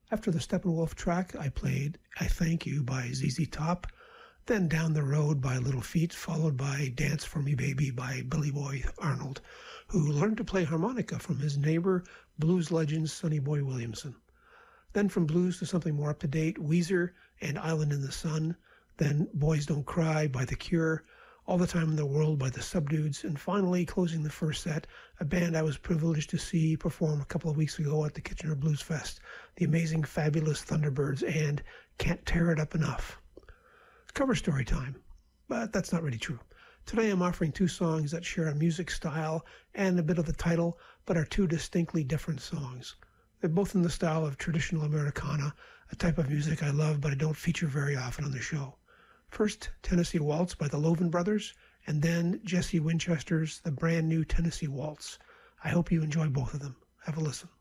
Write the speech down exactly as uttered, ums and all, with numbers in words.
After the Steppenwolf track, I played I Thank You by Z Z Top, then Down the Road by Little Feat, followed by Dance for Me Baby by Billy Boy Arnold, who learned to play harmonica from his neighbor, blues legend Sonny Boy Williamson. Then from blues to something more up-to-date, Weezer and Island in the Sun, then Boys Don't Cry by The Cure, All the Time in the World by the Subdudes, and finally, closing the first set, a band I was privileged to see perform a couple of weeks ago at the Kitchener Blues Fest, the amazing, fabulous Thunderbirds, and Can't Tear It Up Enough. Cover story time, but that's not really true. Today I'm offering two songs that share a music style and a bit of the title, but are two distinctly different songs. They're both in the style of traditional Americana, a type of music I love but I don't feature very often on the show. First, Tennessee Waltz by the Louvin Brothers, and then Jesse Winchester's The Brand New Tennessee Waltz. I hope you enjoy both of them. Have a listen.